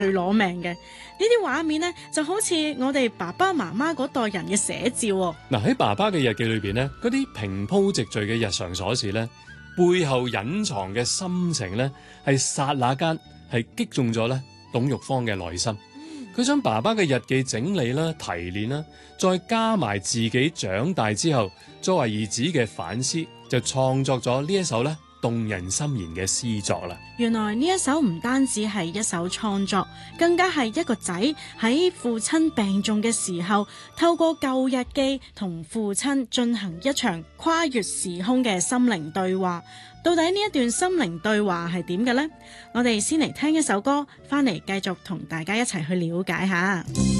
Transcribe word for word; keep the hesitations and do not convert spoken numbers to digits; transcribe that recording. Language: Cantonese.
去攞命嘅。呢啲畫面呢，就好似我哋爸爸媽媽嗰代人嘅寫照喎。 嗱，喺爸爸嘅日記裏邊呢，嗰啲平鋪直敘嘅日常瑣事呢，背後隱藏嘅心情呢，係剎那間係擊中咗咧董玉芳嘅內心。佢將爸爸嘅日記整理啦、提煉啦，再加埋自己長大之後作為兒子嘅反思，就創作咗呢一首咧動人心弦嘅詩作啦。 原來呢一首唔單止係一首創作，更加係一個仔喺父親病重嘅時候，透過舊日記同父親進行一場跨越時空嘅心靈對話。到底呢一段心靈對話係點嘅呢？我哋先嚟聽一首歌，翻嚟繼續同大家一齊去了解下。